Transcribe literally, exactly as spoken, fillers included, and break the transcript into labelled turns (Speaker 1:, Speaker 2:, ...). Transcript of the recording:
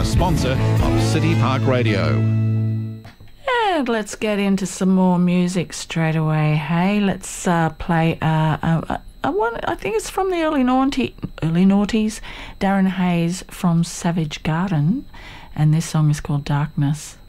Speaker 1: sponsor of City Park Radio.
Speaker 2: And let's get into some more music straight away. Hey, let's uh, play uh, a, a one. I think it's from the early naughty, early noughties. Darren Hayes from Savage Garden, and this song is called Darkness.